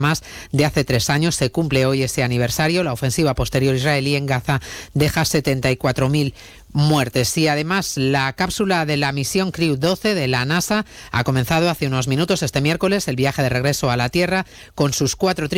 Más de hace 3 años se cumple hoy ese aniversario. La ofensiva posterior israelí en Gaza deja 74.000 muertes. Y además la cápsula de la misión Crew 12 de la NASA ha comenzado hace unos minutos este miércoles el viaje de regreso a la Tierra con sus 4 tripulantes